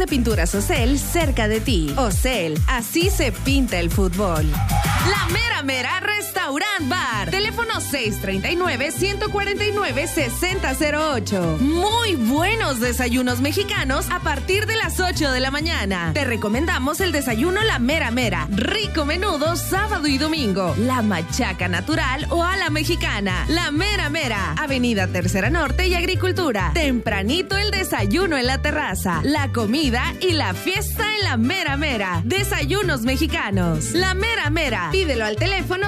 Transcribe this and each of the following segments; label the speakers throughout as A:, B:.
A: de pinturas Ocel cerca de ti. Ocel, así se pinta el fútbol. La Mera Mera Restaurant Bar. Teléfono 639-149-6008. Muy buenos desayunos mexicanos a partir de las 8 de la mañana. Te recomendamos el desayuno La Mera Mera. Rico menudo sábado y domingo. La machaca natural o a la mexicana. La Mera Mera. Avenida Tercera Norte y Agricultura. Tempranito el desayuno en la terraza. La comida y la fiesta en La Mera Mera. Desayunos mexicanos. La Mera Mera. Pídelo al teléfono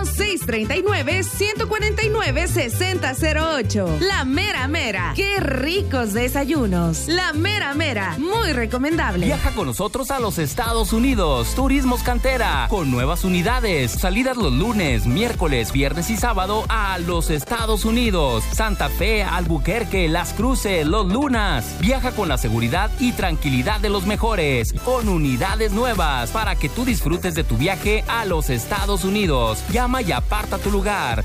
A: 639-149-6008. La Mera Mera. ¡Qué ricos desayunos! La Mera Mera. Muy recomendable.
B: Viaja con nosotros a los Estados Unidos. Turismos Cantera. Con nuevas unidades. Salidas los lunes, miércoles, viernes y sábado a los Estados Unidos. Santa Fe, Albuquerque, Las Cruces, Los Lunas. Viaja con la seguridad y tranquilidad de los mejores. Con unidades nuevas para que tú disfrutes de tu viaje a los Estados Unidos. Llama y aparta tu lugar.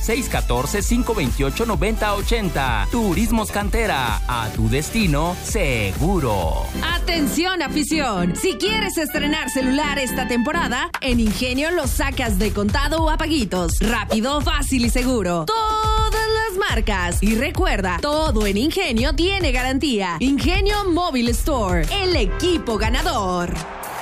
B: 614-528-9080. Turismos Cantera. A tu destino seguro.
A: Atención, afición. Si quieres estrenar celular esta temporada, en Ingenio lo sacas de contado o a paguitos. Rápido, fácil y seguro. Todas las marcas. Y recuerda, todo en Ingenio tiene garantía. Ingenio Mobile Store. El equipo ganador.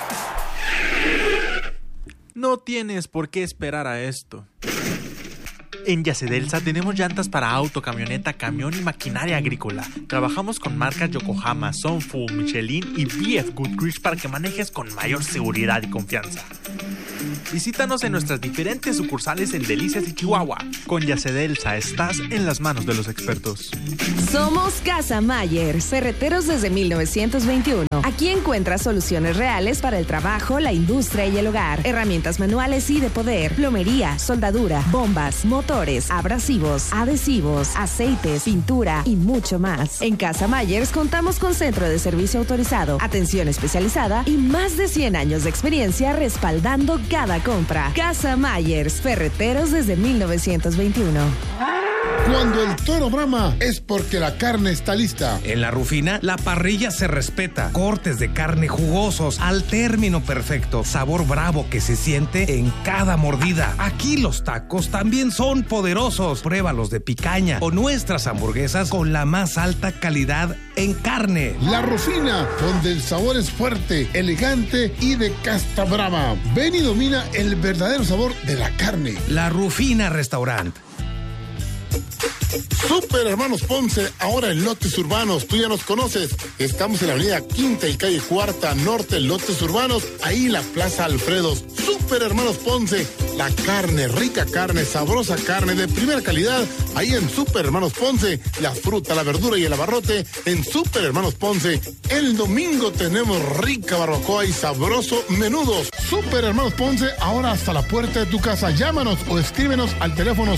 C: No tienes por qué esperar a esto. En Yacedelsa tenemos llantas para auto, camioneta, camión y maquinaria agrícola. Trabajamos con marcas Yokohama, Sunfu, Michelin y BF Goodrich para que manejes con mayor seguridad y confianza. Visítanos en nuestras diferentes sucursales en Delicias y Chihuahua. Con Yacedelsa estás en las manos de los expertos.
A: Somos Casa Mayer, ferreteros desde 1921. Aquí encuentras soluciones reales para el trabajo, la industria y el hogar. Herramientas manuales y de poder, plomería, soldadura, bombas, motores, abrasivos, adhesivos, aceites, pintura y mucho más. En Casa Mayers contamos con centro de servicio autorizado, atención especializada y más de 100 años de experiencia respaldando cada compra. Casa Mayers, ferreteros desde 1921.
D: Cuando el toro brama es porque la carne está lista.
E: En La Rufina, la parrilla se respeta. Cortes de carne jugosos al término perfecto. Sabor bravo que se siente en cada mordida. Aquí los tacos también son poderosos. Pruébalos de picaña o nuestras hamburguesas con la más alta calidad en carne.
D: La Rufina, donde el sabor es fuerte, elegante y de casta brava. Ven y domina el verdadero sabor de la carne.
E: La Rufina Restaurant.
D: Super Hermanos Ponce, ahora en Lotes Urbanos, tú ya nos conoces. Estamos en la avenida Quinta y calle Cuarta Norte, Lotes Urbanos, ahí en la Plaza Alfredos. Super Hermanos Ponce, la carne, rica carne, sabrosa carne de primera calidad, ahí en Super Hermanos Ponce. La fruta, la verdura y el abarrote en Super Hermanos Ponce. El domingo tenemos rica barbacoa y sabroso menudos. Super Hermanos Ponce, ahora hasta la puerta de tu casa. Llámanos o escríbenos al teléfono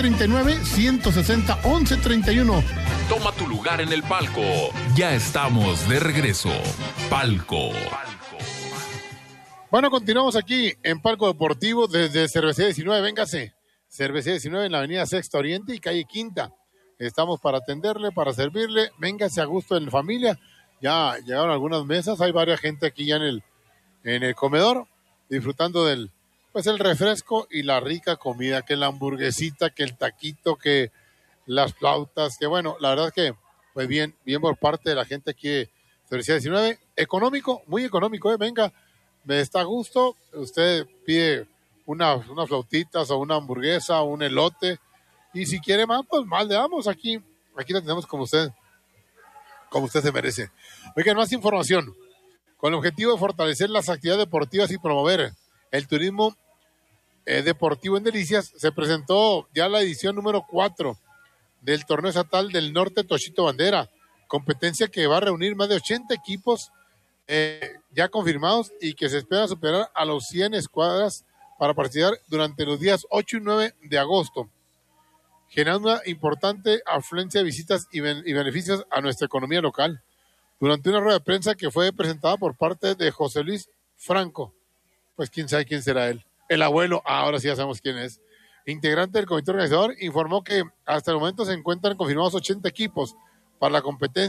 D: 639-160-1131.
F: Toma tu lugar en el palco. Ya estamos de regreso. Palco.
D: Bueno, continuamos aquí en Palco Deportivo desde Cervecería 19. Véngase. Cervecería 19 en la avenida Sexta Oriente y calle Quinta. Estamos para atenderle, para servirle. Véngase a gusto en familia. Ya llegaron algunas mesas. Hay varias gente aquí ya en el comedor disfrutando del el refresco y la rica comida, que la hamburguesita, que el taquito, que las flautas, que bueno, la verdad es que pues bien por parte de la gente aquí de Cervecería 19, económico, muy económico, venga, me está a gusto, usted pide unas flautitas o una hamburguesa o un elote, y si quiere más, pues más le damos aquí la tenemos como usted se merece. Oigan, más información, con el objetivo de fortalecer las actividades deportivas y promover el turismo deportivo en Delicias, se presentó ya la edición número 4 del Torneo Estatal del Norte Tochito Bandera, competencia que va a reunir más de 80 equipos ya confirmados y que se espera superar a los 100 escuadras para participar durante los días 8 y 9 de agosto, generando una importante afluencia de visitas y beneficios a nuestra economía local. Durante una rueda de prensa que fue presentada por parte de José Luis Franco, pues quién sabe quién será él, el abuelo, ahora sí ya sabemos quién es, integrante del comité organizador, informó que hasta el momento se encuentran confirmados 80 equipos para la competencia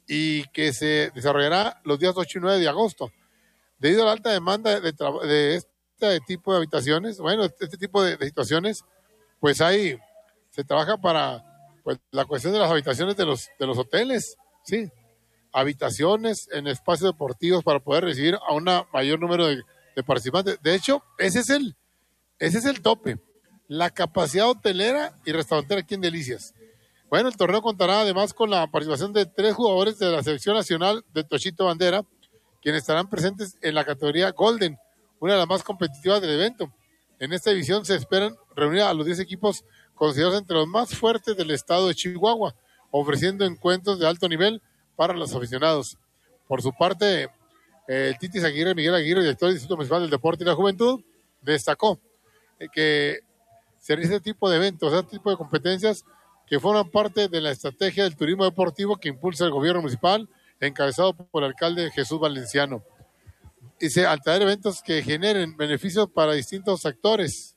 D: y que se desarrollará los días 8 y 9 de agosto. Debido a la alta demanda de este tipo de habitaciones, este tipo de situaciones, pues se trabaja para la cuestión de las habitaciones de los hoteles, ¿sí? Habitaciones en espacios deportivos para poder recibir a un mayor número de participantes. De hecho, ese es el tope, la capacidad hotelera y restaurantera aquí en Delicias. Bueno, el torneo contará además con la participación de 3 jugadores de la selección nacional de Toshito Bandera, quienes estarán presentes en la categoría Golden, una de las más competitivas del evento. En esta división se esperan reunir a los 10 equipos considerados entre los más fuertes del estado de Chihuahua, ofreciendo encuentros de alto nivel para los aficionados. Por su parte, el Titis Aguirre, Miguel Aguirre, director del Instituto Municipal del Deporte y la Juventud, destacó que se realiza este tipo de eventos, este tipo de competencias que forman parte de la estrategia del turismo deportivo que impulsa el gobierno municipal, encabezado por el alcalde Jesús Valenciano. Dice, al traer eventos que generen beneficios para distintos sectores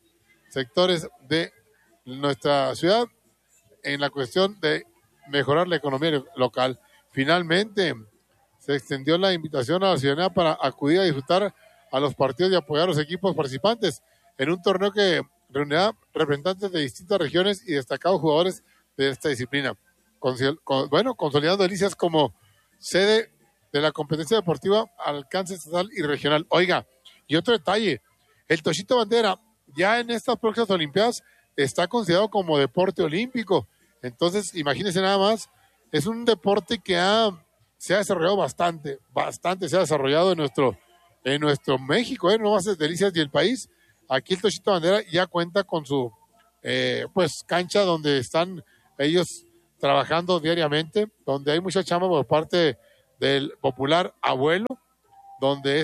D: de nuestra ciudad en la cuestión de mejorar la economía local. Finalmente, se extendió la invitación a la ciudadanía para acudir a disfrutar a los partidos y apoyar a los equipos participantes en un torneo que reunirá representantes de distintas regiones y destacados jugadores de esta disciplina. Consolidando Delicias como sede de la competencia deportiva al alcance estatal y regional. Oiga, y otro detalle, el Toshito Bandera ya en estas próximas Olimpiadas está considerado como deporte olímpico. Entonces, imagínense nada más, es un deporte que se ha desarrollado bastante se ha desarrollado en nuestro México, no más de Delicias y el país. Aquí el Toshito Bandera ya cuenta con su cancha donde están ellos trabajando diariamente, donde hay mucha chamba por parte del popular abuelo, donde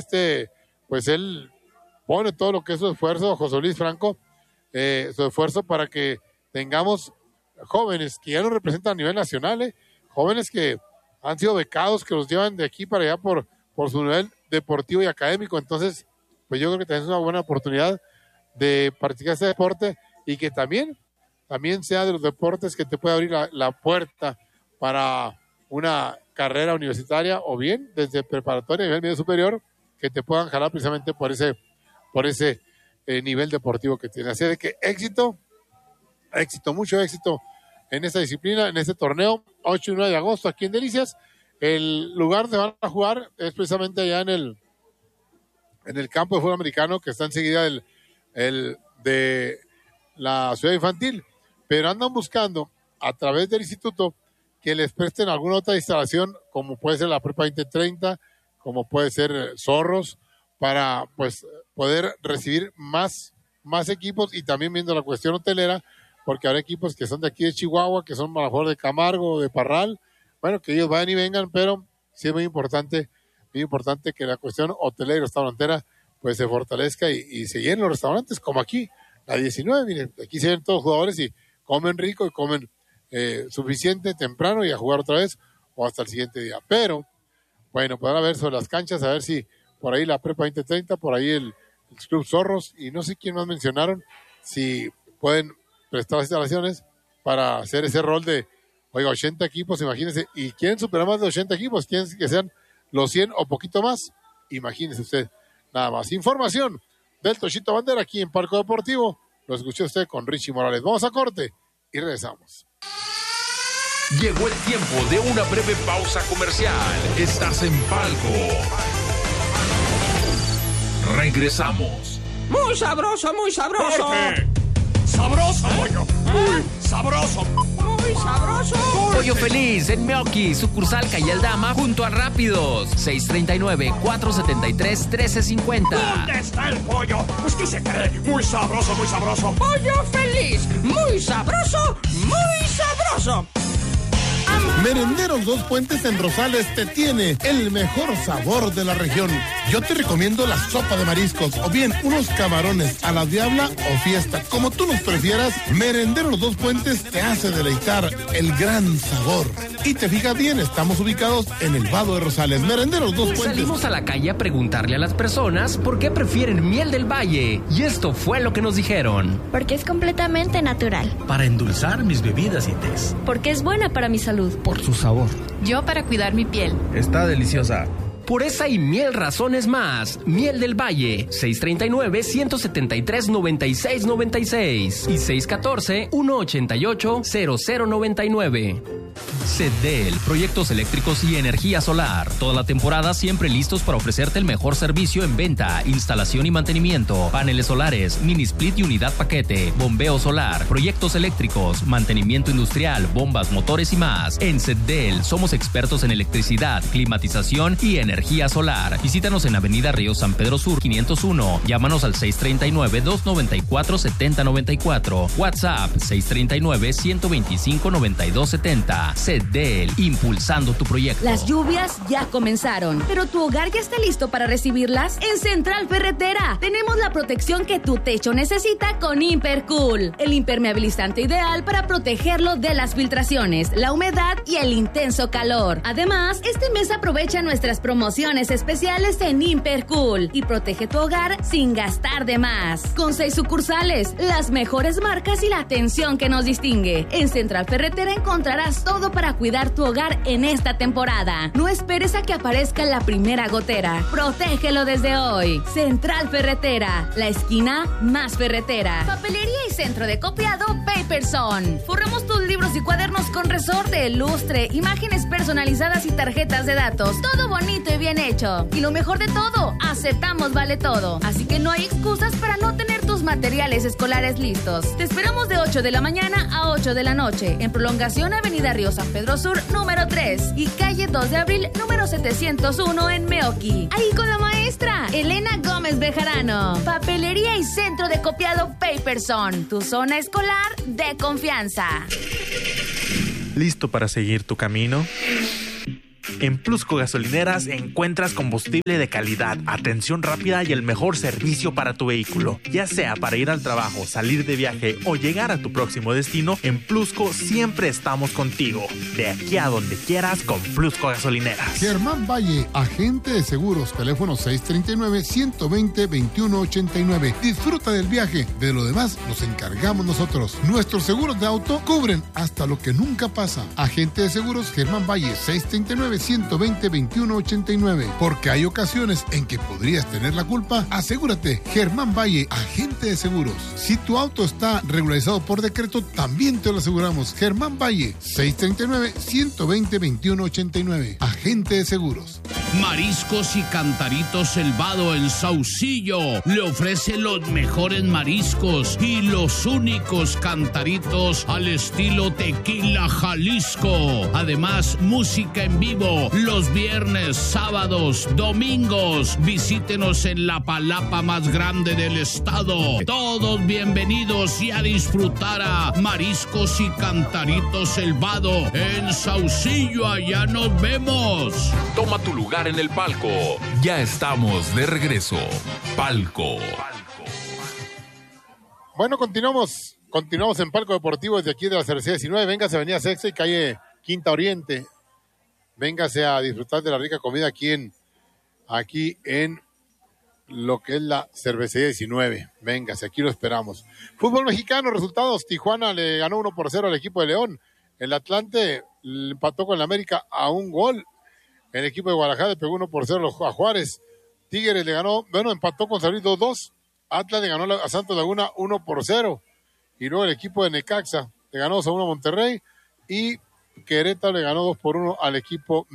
D: él pone todo lo que es su esfuerzo, José Luis Franco, su esfuerzo para que tengamos jóvenes que ya nos representan a nivel nacional, jóvenes que han sido becados, que los llevan de aquí para allá por su nivel deportivo y académico. Entonces, pues yo creo que también es una buena oportunidad de practicar este deporte y que también sea de los deportes que te puede abrir la puerta para una carrera universitaria o bien desde preparatoria a nivel medio superior, que te puedan jalar precisamente por ese nivel deportivo que tiene. Así de que mucho éxito en esta disciplina, en este torneo, 8 y 9 de agosto aquí en Delicias. El lugar donde van a jugar es precisamente allá en el campo de fútbol americano que está enseguida de la ciudad infantil, pero andan buscando a través del instituto que les presten alguna otra instalación, como puede ser la Prepa 2030, como puede ser Zorros, para poder recibir más equipos, y también viendo la cuestión hotelera, porque habrá equipos que son de aquí de Chihuahua, que son a lo mejor de Camargo, de Parral, que ellos vayan y vengan, pero sí es muy importante que la cuestión hotelera y restaurantera pues se fortalezca y se llenen los restaurantes, como aquí, la 19, miren, aquí se ven todos los jugadores y comen rico y comen suficiente temprano y a jugar otra vez o hasta el siguiente día. Pero, podrán ver sobre las canchas, a ver si por ahí la Prepa 2030, por ahí el Club Zorros, y no sé quién más mencionaron, si pueden prestar las instalaciones para hacer ese rol de, 80 equipos, imagínense, y quieren superar más de 80 equipos, quieren que sean los 100 o poquito más, imagínense usted, nada más. Información del Toshito Bandera aquí en Palco Deportivo, lo escuchó usted con Richie Morales. Vamos a corte y regresamos.
F: Llegó el tiempo de una breve pausa comercial. Estás en Palco. Regresamos.
G: Muy sabroso, muy sabroso.
H: ¡Corte! ¡Sabroso, pollo! ¡Muy sabroso!
G: Muy sabroso.
B: Pollo Feliz en Meoqui, sucursal Calle Aldama, junto a Rápidos. 639-473-1350.
H: ¿Dónde está el pollo? Pues ¿qué se cree? Muy sabroso, muy sabroso.
G: Pollo Feliz, muy sabroso, muy sabroso.
I: Merenderos Dos Puentes en Rosales te tiene el mejor sabor de la región. Yo te recomiendo la sopa de mariscos o bien unos camarones a la diabla o fiesta, como tú nos prefieras. Merenderos Dos Puentes te hace deleitar el gran sabor. Y te fijas bien, estamos ubicados en el Vado de Rosales. Merenderos Dos Puentes.
B: Salimos a la calle a preguntarle a las personas por qué prefieren miel del valle. Y esto fue lo que nos dijeron.
J: Porque es completamente natural.
K: Para endulzar mis bebidas y tés.
J: Porque es buena para mi salud. por su sabor.
K: Yo para cuidar mi piel.
J: Está deliciosa.
L: Por esa y mil razones más, Miel del Valle, 639-173-9696 y 614-188-0099. CEDEL, proyectos eléctricos y energía solar. Toda la temporada siempre listos para ofrecerte el mejor servicio en venta, instalación y mantenimiento. Paneles solares, mini split y unidad paquete, bombeo solar, proyectos eléctricos, mantenimiento industrial, bombas, motores y más. En CEDEL somos expertos en electricidad, climatización y energía solar. Visítanos en Avenida Río San Pedro Sur 501. Llámanos al 639-294-7094. WhatsApp 639-125-9270. CEDEL, impulsando tu proyecto.
M: Las lluvias ya comenzaron, pero tu hogar ya está listo para recibirlas. En Central Ferretera tenemos la protección que tu techo necesita con Impercool, el impermeabilizante ideal para protegerlo de las filtraciones, la humedad y el intenso calor. Además, este mes aprovecha nuestras promociones especiales en Impercool y protege tu hogar sin gastar de más. Con 6 sucursales, las mejores marcas y la atención que nos distingue. En Central Ferretera encontrarás todo para cuidar tu hogar en esta temporada. No esperes a que aparezca la primera gotera. Protégelo desde hoy. Central Ferretera, la esquina más ferretera. Papelería y centro de copiado Paperson. Forramos tus libros y cuadernos con resorte, lustre, imágenes personalizadas y tarjetas de datos. Todo bonito y bien hecho. Y lo mejor de todo, aceptamos vale todo. Así que no hay excusas para no tener tus materiales escolares listos. Te esperamos de 8 de la mañana a 8 de la noche en prolongación Avenida Río San Pedro Sur, número 3 y calle 2 de abril, número 701 en Meoqui. Ahí con la maestra Elena Gómez Bejarano. Papelería y centro de copiado Paperson, tu zona escolar de confianza.
C: ¿Listo para seguir tu camino? En Plusco Gasolineras encuentras combustible de calidad, atención rápida y el mejor servicio para tu vehículo. Ya sea para ir al trabajo, salir de viaje o llegar a tu próximo destino, en Plusco siempre estamos contigo. De aquí a donde quieras con Plusco Gasolineras.
I: Germán Valle, agente de seguros, teléfono 639-120-2189. Disfruta del viaje, de lo demás nos encargamos nosotros. Nuestros seguros de auto cubren hasta lo que nunca pasa. Agente de seguros Germán Valle, 639-120-2189. Porque hay ocasiones en que podrías tener la culpa. Asegúrate, Germán Valle, agente de seguros. Si tu auto está regularizado por decreto, también te lo aseguramos. Germán Valle, 639-120-2189. Agente de seguros.
N: Mariscos y Cantaritos El Vado en Saucillo le ofrece los mejores mariscos y los únicos cantaritos al estilo Tequila Jalisco. Además, música en vivo los viernes, sábados, domingos. Visítenos en la palapa más grande del estado. Todos bienvenidos y a disfrutar a Mariscos y Cantaritos El Vado en Saucillo. Allá nos vemos.
F: Toma tu lugar en el palco. Ya estamos de regreso. Palco.
D: Bueno, continuamos en Palco Deportivo desde aquí de la Cervecería 19. Véngase a Avenida Sexta y calle Quinta Oriente. Véngase a disfrutar de la rica comida aquí en lo que es la Cervecería 19. Véngase, aquí lo esperamos. Fútbol mexicano, resultados. Tijuana le ganó 1-0 al equipo de León. El Atlante empató con el América a 1 gol. El equipo de Guadalajara le pegó 1-0 a Juárez. Tigres le ganó, empató con San Luis 2-2. Atlas le ganó a Santos Laguna 1-0. Y luego el equipo de Necaxa le ganó 2-1 a Monterrey. Y Querétaro le ganó 2-1 al equipo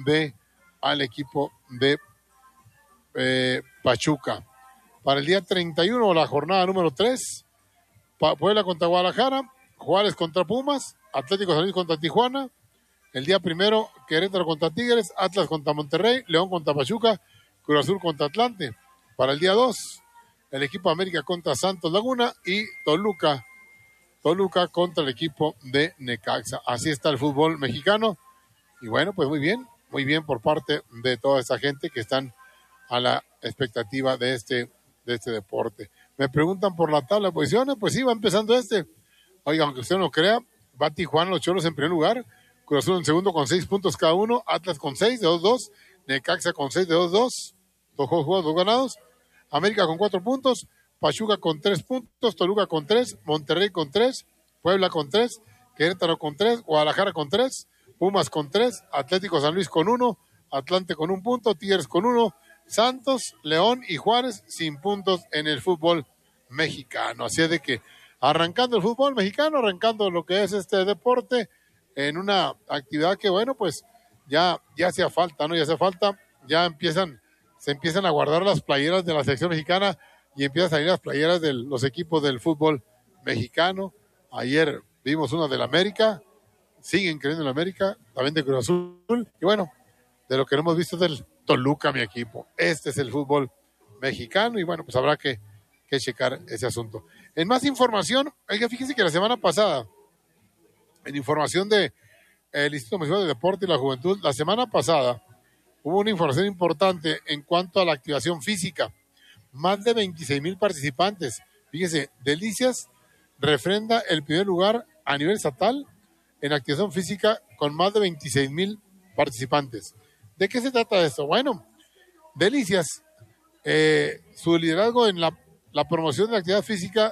D: de Pachuca. Para el día 31, la jornada número 3, Puebla contra Guadalajara, Juárez contra Pumas, Atlético San Luis contra Tijuana. El día primero, Querétaro contra Tigres, Atlas contra Monterrey, León contra Pachuca, Cruz Azul contra Atlante. Para el día 2, el equipo de América contra Santos Laguna y Toluca contra el equipo de Necaxa. Así está el fútbol mexicano. Y bueno, pues muy bien por parte de toda esa gente que están a la expectativa de este deporte. Me preguntan por la tabla de posiciones, pues sí, va empezando Oiga, aunque usted no lo crea, va Tijuana, los Cholos en primer lugar, Cruz Azul en segundo con 6 puntos cada uno, Atlas con 6 de 2-2, Necaxa con 6 de 2-2, 2 juegos, 2 ganados, América con 4 puntos, Pachuca con 3 puntos, Toluca con 3, Monterrey con 3, Puebla con 3, Querétaro con 3, Guadalajara con 3, Pumas con 3, Atlético San Luis con 1, Atlante con 1 punto, Tigres con 1, Santos, León y Juárez sin puntos en el fútbol mexicano. Así es de que arrancando el fútbol mexicano, arrancando lo que es este deporte en una actividad que, bueno, pues ya hacía falta, ¿no? Ya hace falta, se empiezan a guardar las playeras de la selección mexicana y empiezan a salir las playeras de los equipos del fútbol mexicano. Ayer vimos una del América, siguen creyendo en la América, también de Cruz Azul, y bueno, de lo que no hemos visto del Toluca, mi equipo. Este es el fútbol mexicano y bueno, pues habrá que checar ese asunto. En más información, oiga, fíjense que la semana pasada, en información del Instituto Municipal de Deporte y la Juventud, la semana pasada hubo una información importante en cuanto a la activación física. Más de 26,000 participantes. Fíjense, Delicias refrenda el primer lugar a nivel estatal en activación física con más de 26,000 participantes. ¿De qué se trata esto? Bueno, Delicias, su liderazgo en la promoción de la actividad física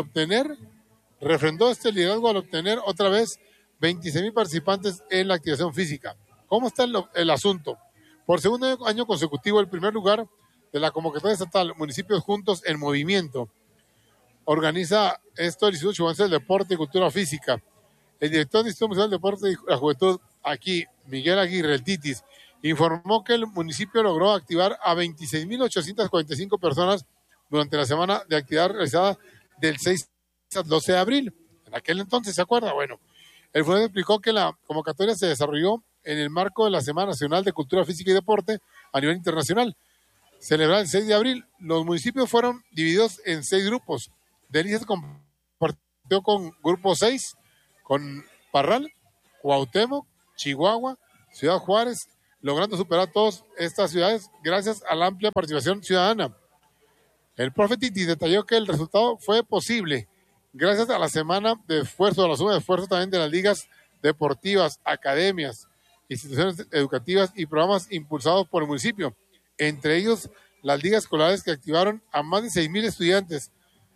D: refrendó este liderazgo al obtener otra vez 26,000 participantes en la activación física. ¿Cómo está el asunto? Por segundo año consecutivo, el primer lugar de la convocatoria estatal Municipios Juntos en Movimiento. Organiza esto el Instituto Chihuahuense del Deporte y Cultura Física. El director del Instituto Municipal del Deporte y la Juventud, aquí, Miguel Aguirre, el Titis, informó que el municipio logró activar a 26,845 personas durante la semana de actividad realizada del 6 al 12 de abril. En aquel entonces, ¿se acuerda? Bueno, el funcionario explicó que la convocatoria se desarrolló en el marco de la Semana Nacional de Cultura Física y Deporte a nivel internacional. Celebrada el 6 de abril, los municipios fueron divididos en 6 grupos. Delicias se compartió con Grupo 6, con Parral, Cuauhtémoc, Chihuahua, Ciudad Juárez, logrando superar todas estas ciudades gracias a la amplia participación ciudadana. El profe Titi detalló que el resultado fue posible gracias a la semana de esfuerzo, a la suma de esfuerzo también de las ligas deportivas, academias, instituciones educativas y programas impulsados por el municipio, entre ellos las ligas escolares que activaron a más de 6,000 estudiantes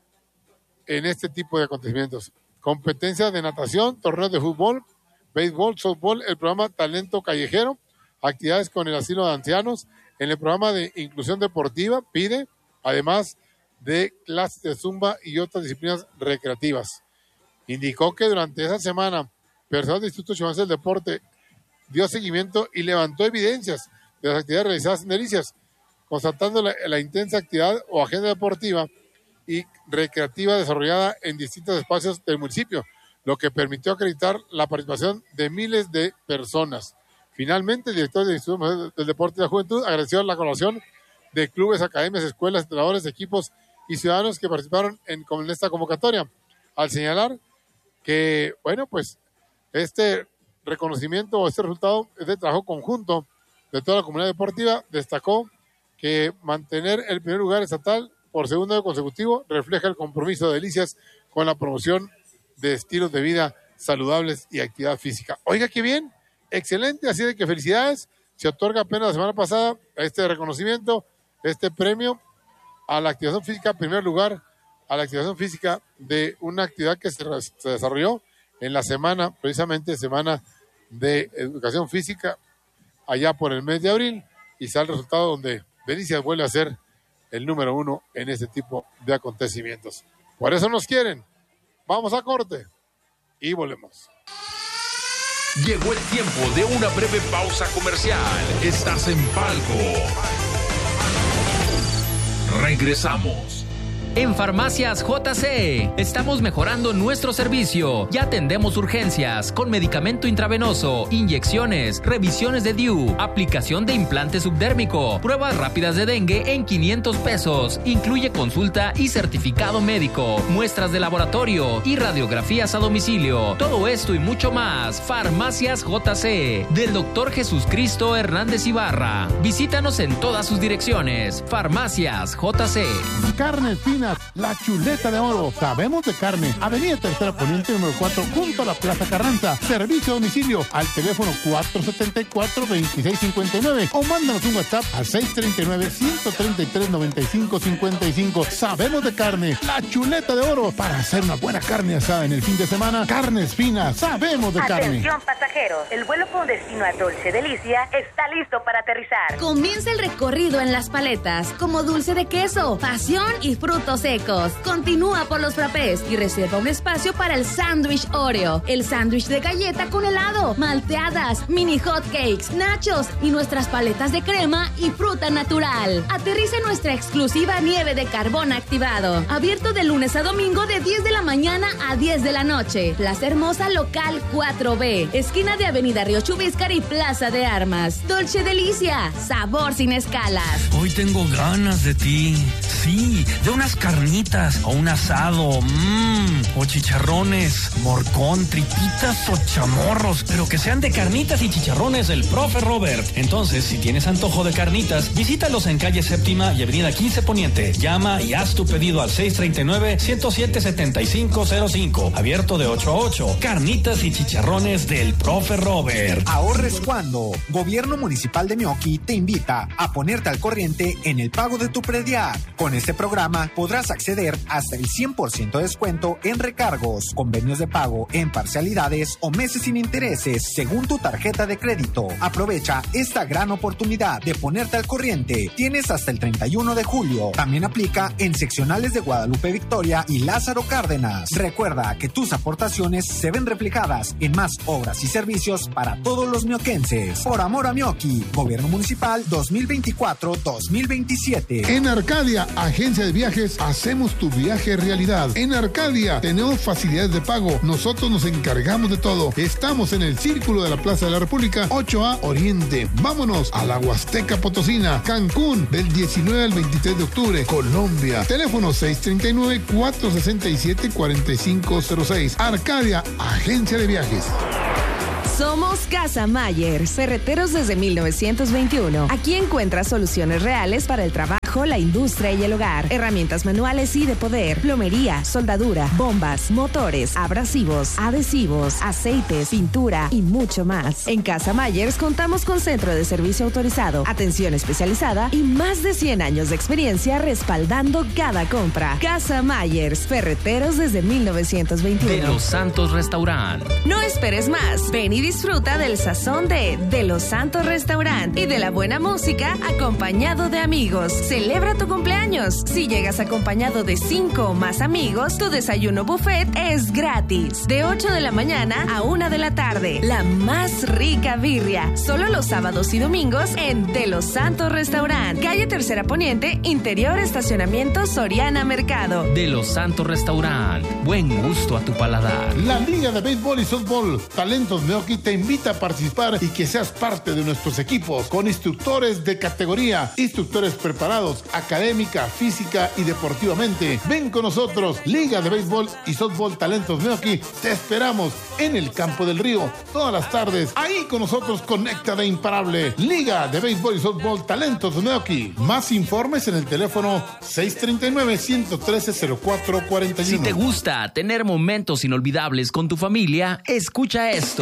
D: en este tipo de acontecimientos. Competencias de natación, torneos de fútbol, béisbol, softball, el programa Talento Callejero, actividades con el asilo de ancianos, en el programa de inclusión deportiva, PIDE, además de clases de zumba y otras disciplinas recreativas. Indicó que durante esa semana, personal del Instituto Chihuahuense del Deporte dio seguimiento y levantó evidencias de las actividades realizadas en Delicias, constatando la intensa actividad o agenda deportiva y recreativa desarrollada en distintos espacios del municipio, lo que permitió acreditar la participación de miles de personas. Finalmente, el director del Instituto del Deporte y la Juventud agradeció la colaboración de clubes, academias, escuelas, entrenadores, equipos y ciudadanos que participaron en esta convocatoria, al señalar que, bueno, pues este reconocimiento o este resultado es de trabajo conjunto de toda la comunidad deportiva. Destacó que mantener el primer lugar estatal por segundo año consecutivo refleja el compromiso de Delicias con la promoción de estilos de vida saludables y actividad física. Oiga, qué bien, excelente, así de que felicidades. Se otorga apenas la semana pasada este reconocimiento, este premio a la activación física, primer lugar a la activación física de una actividad que se desarrolló en la semana, precisamente semana de educación física, allá por el mes de abril, y sale el resultado donde Delicias vuelve a ser el número 1 en este tipo de acontecimientos. Por eso nos quieren. Vamos a corte y volvemos.
F: Llegó el tiempo de una breve pausa comercial. Estás en Palco. Regresamos.
L: En Farmacias JC estamos mejorando nuestro servicio. Ya atendemos urgencias con medicamento intravenoso, inyecciones, revisiones de DIU, aplicación de implante subdérmico, pruebas rápidas de dengue en 500 pesos. Incluye consulta y certificado médico, muestras de laboratorio y radiografías a domicilio. Todo esto y mucho más. Farmacias JC del Dr. Jesús Cristo Hernández Ibarra. Visítanos en todas sus direcciones. Farmacias JC.
I: Carnes Fino finas, la chuleta de oro. Sabemos de carne. Avenida Tercera Poniente número 4, junto a la Plaza Carranza. Servicio a domicilio al teléfono 474-2659 o mándanos un WhatsApp al 639-133-9555. Sabemos de carne, la chuleta de oro. Para hacer una buena carne asada en el fin de semana, Carnes Finas, sabemos de carne.
J: Atención pasajeros, el vuelo con destino a Dolce Delicia está listo para aterrizar.
M: Comienza el recorrido en las paletas, como dulce de queso, pasión y frutos secos. Continúa por los frappés y reserva un espacio para el sándwich Oreo, el sándwich de galleta con helado, malteadas, mini hot cakes, nachos y nuestras paletas de crema y fruta natural. Aterriza en nuestra exclusiva nieve de carbón activado. Abierto de lunes a domingo de 10 de la mañana a 10 de la noche. Plaza Hermosa Local 4B, esquina de Avenida Río Chubíscar y Plaza de Armas. Dolce Delicia, sabor sin escalas.
O: Hoy tengo ganas de ti. Sí, de unas carnitas o un asado. O chicharrones, morcón, tripitas o chamorros. Pero que sean de carnitas y chicharrones del Profe Robert. Entonces, si tienes antojo de carnitas, visítalos en calle Séptima y Avenida 15 Poniente. Llama y haz tu pedido al 639-107-7505. Abierto de 8 a 8. Carnitas y chicharrones del Profe Robert.
P: Ahorres cuando. Gobierno Municipal de Meoqui te invita a ponerte al corriente en el pago de tu predial. Con este programa podrás acceder hasta el 100% de descuento en recargos, convenios de pago en parcialidades o meses sin intereses según tu tarjeta de crédito. Aprovecha esta gran oportunidad de ponerte al corriente. Tienes hasta el 31 de julio. También aplica en seccionales de Guadalupe Victoria y Lázaro Cárdenas. Recuerda que tus aportaciones se ven reflejadas en más obras y servicios para todos los mioquenses. Por amor a Meoqui, Gobierno Municipal 2024-2027.
I: En Arcadia, agencia de viajes, hacemos tu viaje realidad. En Arcadia tenemos facilidades de pago. Nosotros nos encargamos de todo. Estamos en el Círculo de la Plaza de la República, 8A Oriente. Vámonos a la Huasteca Potosina, Cancún, del 19 al 23 de octubre, Colombia. Teléfono 639-467-4506. Arcadia, agencia de viajes.
A: Somos Casa Mayer, ferreteros desde 1921. Aquí encuentras soluciones reales para el trabajo, la industria y el hogar. Herramientas manuales y de poder, plomería, soldadura, bombas, motores, abrasivos, adhesivos, aceites, pintura y mucho más. En Casa Mayer contamos con centro de servicio autorizado, atención especializada y más de 100 años de experiencia respaldando cada compra. Casa Mayer, ferreteros desde 1921.
L: De Los Santos Restaurant.
A: No esperes más. Ven y disfruta del sazón de Los Santos Restaurant y de la buena música acompañado de amigos. Celebra tu cumpleaños. Si llegas acompañado de 5 o más amigos, tu desayuno buffet es gratis. De 8 de la mañana a 1 de la tarde. La más rica birria. Solo los sábados y domingos en De Los Santos Restaurant. Calle Tercera Poniente, interior estacionamiento Soriana Mercado.
L: De Los Santos Restaurant. Buen gusto a tu paladar.
I: La Liga de Béisbol y Softball Talentos Meoqui te invita a participar y que seas parte de nuestros equipos con instructores de categoría, instructores preparados académica, física y deportivamente. Ven con nosotros, Liga de Béisbol y Softball Talentos Meoqui. Te esperamos en el Campo del Río todas las tardes. Ahí con nosotros conecta de imparable. Liga de Béisbol y Softball Talentos Meoqui. Más informes en el teléfono 639-113-0441.
L: Si te gusta tener momentos inolvidables con tu familia, escucha esto.